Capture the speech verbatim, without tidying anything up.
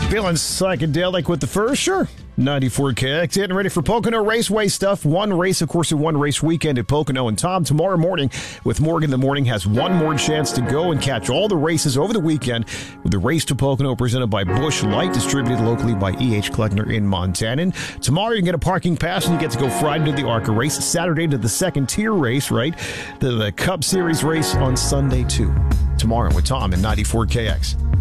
Feeling psychedelic with the first? Sure. ninety-four K X, getting ready for Pocono Raceway stuff. One race, of course, in one race weekend at Pocono. And Tom, tomorrow morning with Morgan in the Morning, has one more chance to go and catch all the races over the weekend with the Race to Pocono presented by Busch Light, distributed locally by E H. Kleckner in Montana. And tomorrow you can get a parking pass and you get to go Friday to the ARCA race, Saturday to the second tier race, right? The, the Cup Series race on Sunday, too. Tomorrow with Tom in ninety-four K X.